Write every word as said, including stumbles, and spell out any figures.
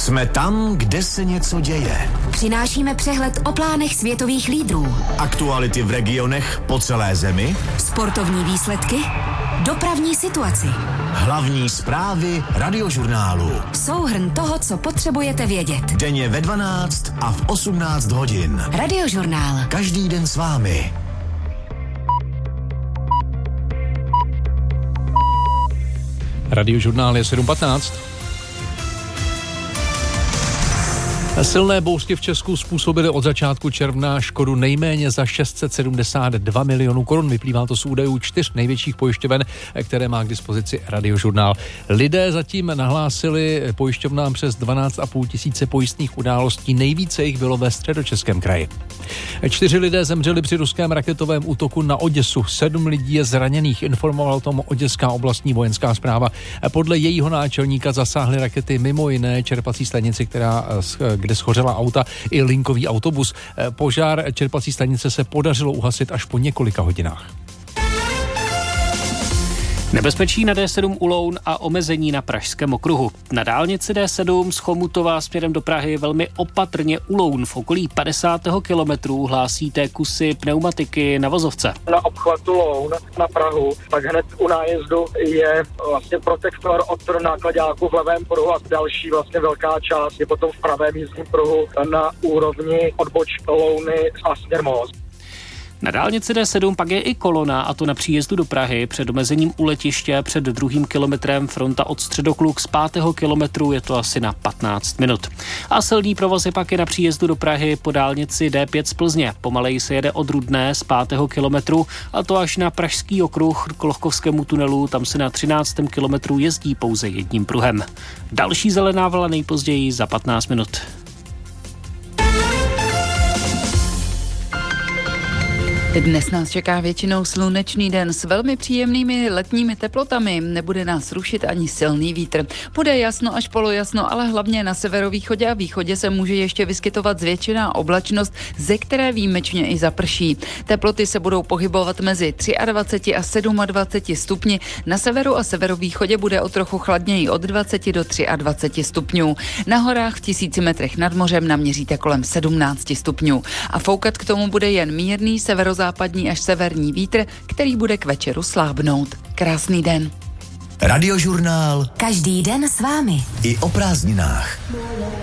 Jsme tam, kde se něco děje. Přinášíme přehled o plánech světových lídrů. Aktuality v regionech po celé zemi. Sportovní výsledky. Dopravní situaci. Hlavní zprávy Radiožurnálu. Souhrn toho, co potřebujete vědět. Denně ve dvanáct a v osmnáct hodin. Radiožurnál. Každý den s vámi. Radiožurnál je sedm patnáct. Silné bouřky v Česku způsobily od začátku června škodu nejméně za šest set sedmdesát dva milionů korun. Vyplývá to z údajů čtyř největších pojišťoven, které má k dispozici Radiožurnál. Lidé zatím nahlásili pojišťovnám přes dvanáct a půl tisíce pojistných událostí. Nejvíce jich bylo ve Středočeském kraji. Čtyři lidé zemřeli při ruském raketovém útoku na Oděsu. Sedm lidí je zraněných, informoval o tom Oděská oblastní vojenská správa. Podle jejího náčelníka zasáhly rakety mimo jiné čerpací stanici, která kde schořela auta i linkový autobus. Požár čerpací stanice se podařilo uhasit až po několika hodinách. Nebezpečí na D sedm u Loun a omezení na Pražském okruhu. Na dálnici D sedm z Chomutova směrem do Prahy velmi opatrně u Loun v okolí padesátého kilometru hlásíte kusy pneumatiky na vozovce. Na obchvatu Loun na Prahu, tak hned u nájezdu je vlastně protektor od nákladáku v levém pruhu a další vlastně velká část je potom v pravém jízdním pruhu na úrovni odboč Louny a směr Most. Na dálnici D sedm pak je i kolona, a to na příjezdu do Prahy před omezením u letiště před druhým kilometrem fronta od Středokluk z pátého kilometru je to asi na patnáct minut. A silný provoz je pak i na příjezdu do Prahy po dálnici D pět z Plzně. Pomaleji se jede od Rudné z pátého kilometru a to až na Pražský okruh k Lochkovskému tunelu, tam se na třináctém kilometru jezdí pouze jedním pruhem. Další zelená vlna nejpozději za patnáct minut. Dnes nás čeká většinou slunečný den s velmi příjemnými letními teplotami. Nebude nás rušit ani silný vítr. Bude jasno až polojasno, ale hlavně na severovýchodě a východě se může ještě vyskytovat zvětšená oblačnost, ze které výjimečně i zaprší. Teploty se budou pohybovat mezi dvacet tři a dvacet sedm stupni. Na severu a severovýchodě bude o trochu chladněji od dvacet do dvacet tři stupňů. Na horách v tisíci metrech nad mořem naměříte kolem sedmnáct stupňů. A foukat k tomu bude jen mírný severozápadní západní až severní vítr, který bude k večeru slábnout. Krásný den. Radiožurnál. Každý den s vámi. I o prázdninách.